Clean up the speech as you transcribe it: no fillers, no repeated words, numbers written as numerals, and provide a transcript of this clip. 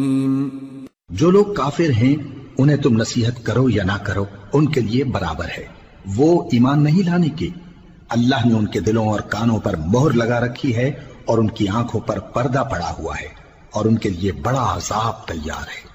जो लोग काफिर हैं उन्हें तुम नसीहत करो या ना करो, उनके लिए बराबर है। वो ईमान नहीं लाने के, अल्लाह ने उनके दिलों और कानों पर मोहर लगा रखी है और उनकी आंखों पर पर्दा पड़ा हुआ है और उनके लिए बड़ा अज़ाब तैयार है।